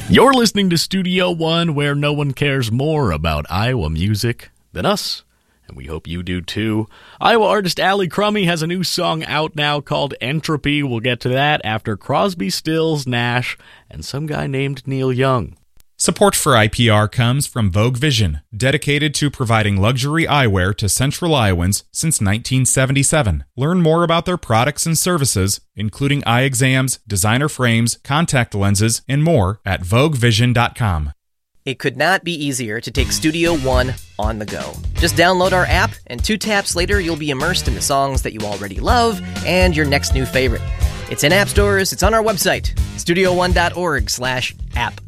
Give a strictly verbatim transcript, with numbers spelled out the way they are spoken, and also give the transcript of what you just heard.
You're listening to Studio One, where no one cares more about Iowa music than us, and we hope you do too. Iowa artist Allie Crummy has a new song out now called Entropy. We'll get to that after Crosby, Stills, Nash, and some guy named Neil Young. Support for I P R comes from Vogue Vision, dedicated to providing luxury eyewear to Central Iowans since nineteen seventy-seven. Learn more about their products and services, including eye exams, designer frames, contact lenses, and more at vogue vision dot com. It could not be easier to take Studio One on the go. Just download our app, and two taps later, you'll be immersed in the songs that you already love and your next new favorite. It's in app stores, it's on our website, studio one dot org slash app.